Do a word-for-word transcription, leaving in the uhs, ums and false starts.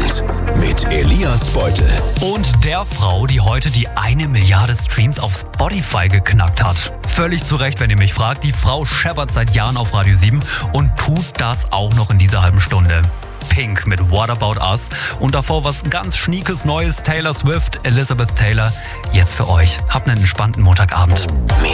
Welt mit Elias Beutel. Und der Frau, die heute die eine Milliarde Streams auf Spotify geknackt hat. Völlig zu Recht, wenn ihr mich fragt. Die Frau scheppert seit Jahren auf Radio sieben und tut das auch noch in dieser halben Stunde. Pink mit What About Us und davor was ganz schniekes Neues, Taylor Swift, Elizabeth Taylor. Jetzt für euch. Habt einen entspannten Montagabend.